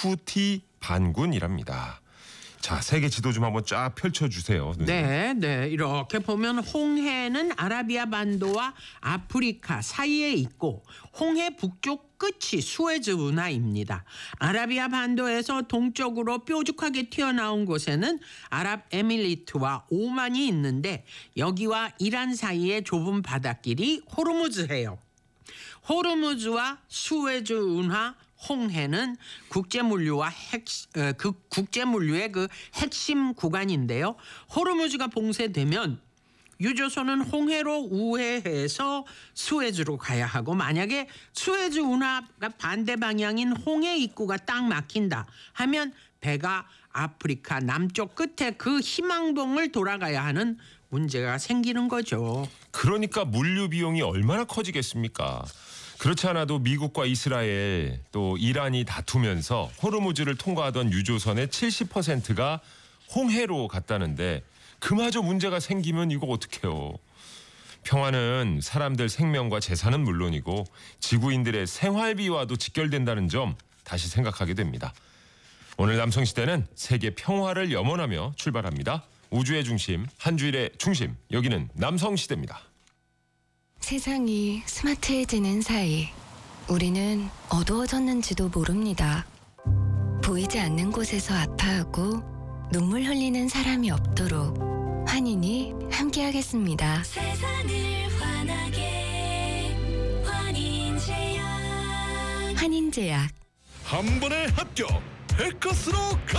후티 반군이랍니다. 자, 세계 지도 좀 한번 쫙 펼쳐주세요. 누님. 네. 이렇게 보면 홍해는 아라비아 반도와 아프리카 사이에 있고 홍해 북쪽 끝이 수에즈 운하입니다. 아라비아 반도에서 동쪽으로 뾰족하게 튀어나온 곳에는 아랍에미리트와 오만이 있는데 여기와 이란 사이의 좁은 바닷길이 호르무즈해요. 호르무즈와 수에즈 운하 홍해는 국제물류의 그 핵심 구간인데요. 호르무즈가 봉쇄되면 유조선은 홍해로 우회해서 수에즈로 가야 하고 만약에 수에즈 운하가 반대 방향인 홍해 입구가 딱 막힌다 하면 배가 아프리카 남쪽 끝에 그 희망봉을 돌아가야 하는 문제가 생기는 거죠. 그러니까 물류 비용이 얼마나 커지겠습니까? 그렇지 않아도 미국과 이스라엘 또 이란이 다투면서 호르무즈를 통과하던 유조선의 70%가 홍해로 갔다는데 그마저 문제가 생기면 이거 어떡해요. 평화는 사람들 생명과 재산은 물론이고 지구인들의 생활비와도 직결된다는 점 다시 생각하게 됩니다. 오늘 남성시대는 세계 평화를 염원하며 출발합니다. 우주의 중심, 한 주일의 중심, 여기는 남성시대입니다. 세상이 스마트해지는 사이 우리는 어두워졌는지도 모릅니다. 보이지 않는 곳에서 아파하고 눈물 흘리는 사람이 없도록 환인이 함께하겠습니다. 세상을 환하게 환인제약. 환인제약. 한 번에 합격! 백커스로